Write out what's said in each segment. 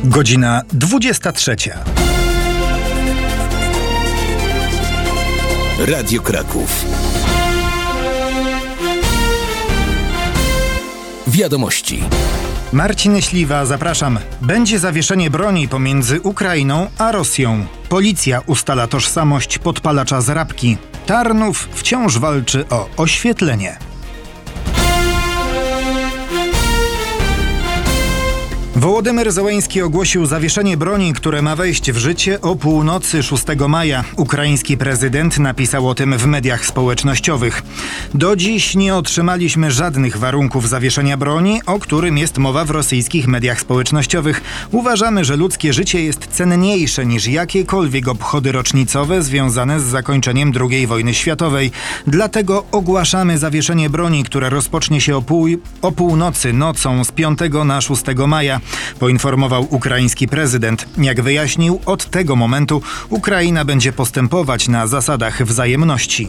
Godzina 23. Radio Kraków. Wiadomości. Marcin Śliwa, zapraszam. Będzie zawieszenie broni pomiędzy Ukrainą a Rosją. Policja ustala tożsamość podpalacza z Rabki. Tarnów wciąż walczy o oświetlenie. Wołodymyr Zełenski ogłosił zawieszenie broni, które ma wejść w życie o północy 6 maja. Ukraiński prezydent napisał o tym w mediach społecznościowych. Do dziś nie otrzymaliśmy żadnych warunków zawieszenia broni, o którym jest mowa w rosyjskich mediach społecznościowych. Uważamy, że ludzkie życie jest cenniejsze niż jakiekolwiek obchody rocznicowe związane z zakończeniem II wojny światowej. Dlatego ogłaszamy zawieszenie broni, które rozpocznie się o północy nocą z 5 na 6 maja. Poinformował ukraiński prezydent. Jak wyjaśnił, od tego momentu Ukraina będzie postępować na zasadach wzajemności.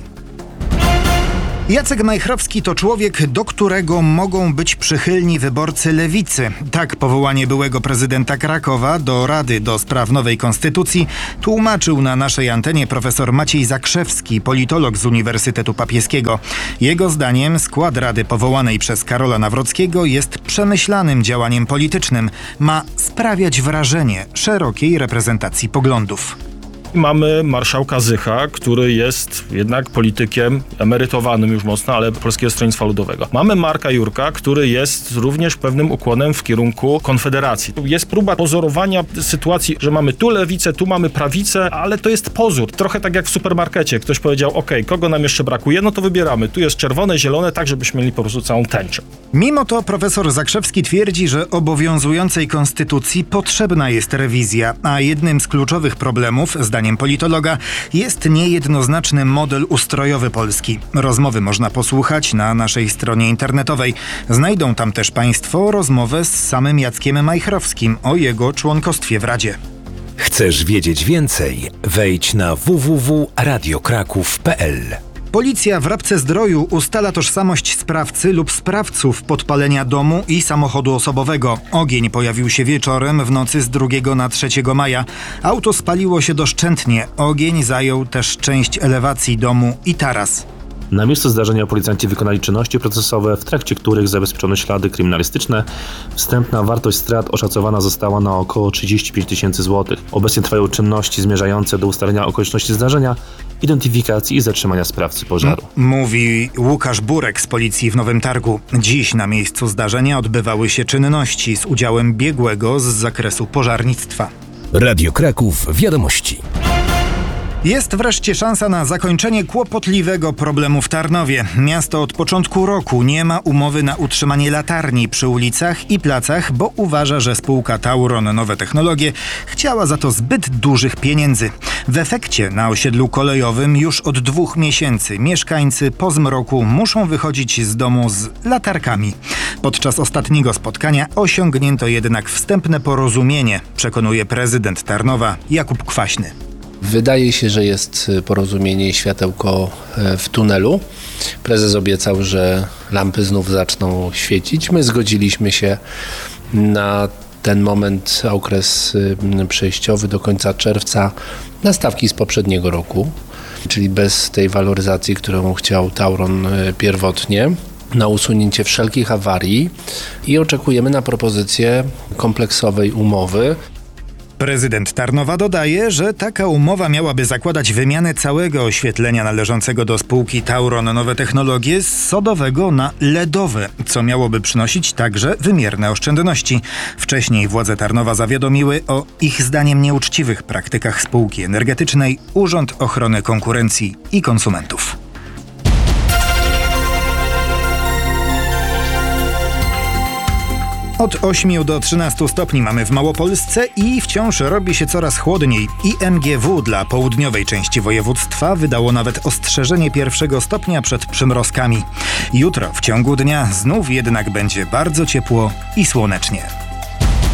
Jacek Majchrowski to człowiek, do którego mogą być przychylni wyborcy lewicy. Tak powołanie byłego prezydenta Krakowa do Rady do Spraw Nowej Konstytucji tłumaczył na naszej antenie profesor Maciej Zakrzewski, politolog z Uniwersytetu Papieskiego. Jego zdaniem skład Rady powołanej przez Karola Nawrockiego jest przemyślanym działaniem politycznym. Ma sprawiać wrażenie szerokiej reprezentacji poglądów. Mamy marszałka Zycha, który jest jednak politykiem emerytowanym już mocno, ale Polskiego Stronnictwa Ludowego. Mamy Marka Jurka, który jest również pewnym ukłonem w kierunku Konfederacji. Jest próba pozorowania sytuacji, że mamy tu lewicę, tu mamy prawicę, ale to jest pozór. Trochę tak jak w supermarkecie. Ktoś powiedział, kogo nam jeszcze brakuje, no to wybieramy. Tu jest czerwone, zielone, tak żebyśmy mieli po prostu całą tęczę. Mimo to profesor Zakrzewski twierdzi, że obowiązującej konstytucji potrzebna jest rewizja, a jednym z kluczowych problemów, zdaniem politologa, jest niejednoznaczny model ustrojowy Polski. Rozmowy można posłuchać na naszej stronie internetowej. Znajdą tam też Państwo rozmowę z samym Jackiem Majchrowskim o jego członkostwie w Radzie. Chcesz wiedzieć więcej? Wejdź na www.radiokraków.pl. Policja w Rabce-Zdroju ustala tożsamość sprawcy lub sprawców podpalenia domu i samochodu osobowego. Ogień pojawił się wieczorem w nocy z 2 na 3 maja. Auto spaliło się doszczętnie. Ogień zajął też część elewacji domu i taras. Na miejscu zdarzenia policjanci wykonali czynności procesowe, w trakcie których zabezpieczono ślady kryminalistyczne. Wstępna wartość strat oszacowana została na około 35 tysięcy złotych. Obecnie trwają czynności zmierzające do ustalenia okoliczności zdarzenia, identyfikacji i zatrzymania sprawcy pożaru. Mówi Łukasz Burek z policji w Nowym Targu. Dziś na miejscu zdarzenia odbywały się czynności z udziałem biegłego z zakresu pożarnictwa. Radio Kraków. Wiadomości. Jest wreszcie szansa na zakończenie kłopotliwego problemu w Tarnowie. Miasto od początku roku nie ma umowy na utrzymanie latarni przy ulicach i placach, bo uważa, że spółka Tauron Nowe Technologie chciała za to zbyt dużych pieniędzy. W efekcie na osiedlu kolejowym już od 2 miesięcy mieszkańcy po zmroku muszą wychodzić z domu z latarkami. Podczas ostatniego spotkania osiągnięto jednak wstępne porozumienie, przekonuje prezydent Tarnowa Jakub Kwaśny. Wydaje się, że jest porozumienie i światełko w tunelu. Prezes obiecał, że lampy znów zaczną świecić. My zgodziliśmy się na ten moment, okres przejściowy do końca czerwca, na stawki z poprzedniego roku, czyli bez tej waloryzacji, którą chciał Tauron pierwotnie, na usunięcie wszelkich awarii i oczekujemy na propozycję kompleksowej umowy. Prezydent Tarnowa dodaje, że taka umowa miałaby zakładać wymianę całego oświetlenia należącego do spółki Tauron Nowe Technologie z sodowego na LEDowe, co miałoby przynosić także wymierne oszczędności. Wcześniej władze Tarnowa zawiadomiły o ich zdaniem nieuczciwych praktykach spółki energetycznej Urząd Ochrony Konkurencji i Konsumentów. Od 8 do 13 stopni mamy w Małopolsce i wciąż robi się coraz chłodniej. IMGW dla południowej części województwa wydało nawet ostrzeżenie 1 stopnia przed przymrozkami. Jutro w ciągu dnia znów jednak będzie bardzo ciepło i słonecznie.